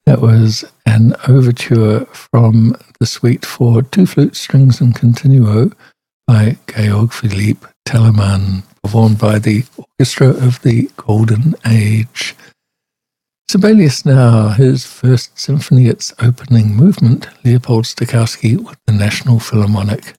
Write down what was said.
That was an overture from the suite for two flutes, strings and continuo by Georg Philipp Telemann, performed by the Orchestra of the Golden Age. Sibelius now, his first symphony, its opening movement, Leopold Stokowski with the National Philharmonic